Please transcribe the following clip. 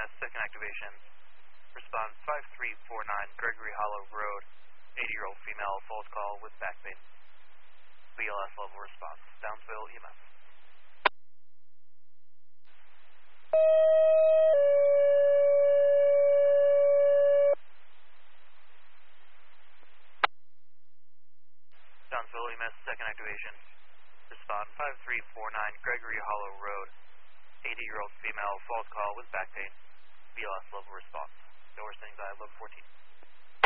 EMS, second activation. Response 5349 Gregory Hollow Road. 80-year-old female, false call with back pain. BLS level response. Downsville EMS. Downsville EMS, second activation. Respond 5349 Gregory Hollow Road. 80-year-old female, false call with back pain. BLS level response. Door standing by level 14.